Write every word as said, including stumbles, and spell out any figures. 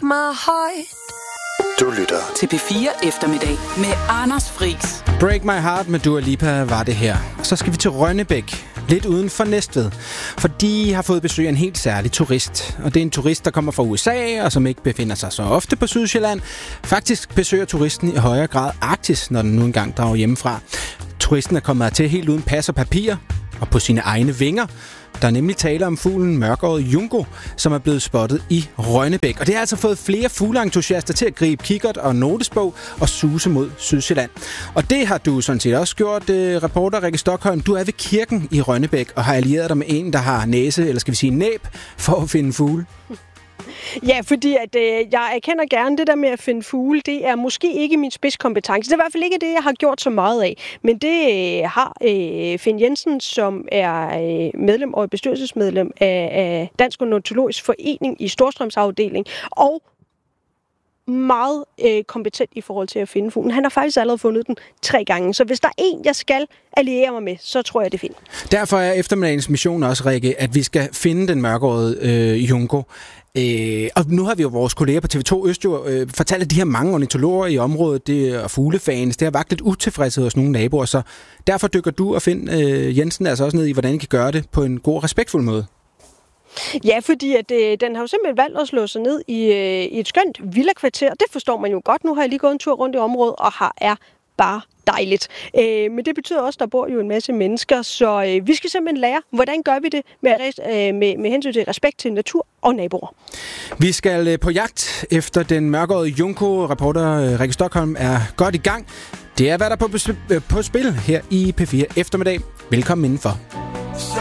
my heart. Du lytter til P fire Eftermiddag med Anders Friis. Break My Heart med Dua Lipa var det her. Så skal vi til Rønnebæk, lidt uden for Næstved. For de har fået besøg af en helt særlig turist. Og det er en turist, der kommer fra U S A, og som ikke befinder sig så ofte på Sydsjælland. Faktisk besøger turisten i højere grad Arktis, når den nu engang drager hjemmefra. Turisten er kommet hertil helt uden pas og papir, og på sine egne vinger. Der er nemlig tale om fuglen mørkåret junco, som er blevet spottet i Rønnebæk. Og det har altså fået flere fugleentusiaster til at gribe kikkert og notesbog og suse mod Sydsjælland. Og det har du sådan set også gjort, reporter Rikke Stokholm. Du er ved kirken i Rønnebæk og har allieret dig med en, der har næse, eller skal vi sige næb, for at finde fugle. Ja, fordi at, øh, jeg erkender gerne det der med at finde fugle. Det er måske ikke min spidskompetence. Det er i hvert fald ikke det, jeg har gjort så meget af. Men det øh, har øh, Finn Jensen, som er øh, medlem og bestyrelsesmedlem af, af Dansk Ornitologisk Forening i Storstrømsafdeling. Og meget øh, kompetent i forhold til at finde fuglen. Han har faktisk allerede fundet den tre gange. Så hvis der er en, jeg skal alliere mig med, så tror jeg, det er Finn. Derfor er eftermiddagens mission også, Rikke, at vi skal finde den mørkårede øh, junco. Øh, og nu har vi jo vores kolleger på T V to Øst jo øh, fortalt, at de her mange ornitologer i området det, og fuglefans, det har vakt lidt utilfredshed hos nogle naboer, så derfor dykker du og Finn øh, Jensen altså også ned i, hvordan I kan gøre det på en god og respektfuld måde. Ja, fordi at, øh, den har jo simpelthen valgt at slå sig ned i, øh, i et skønt villakvarter. Det forstår man jo godt. Nu har jeg lige gået en tur rundt i området, og her er bare dejligt. Øh, men det betyder også, at der bor jo en masse mennesker, så øh, vi skal simpelthen lære, hvordan gør vi det med, øh, med, med hensyn til respekt til natur og naboer. Vi skal øh, på jagt efter den mørkårede junco. Reporter øh, Rikke Stokholm er godt i gang. Det er, hvad der er på, på spil her i P fire Eftermiddag. Velkommen indenfor.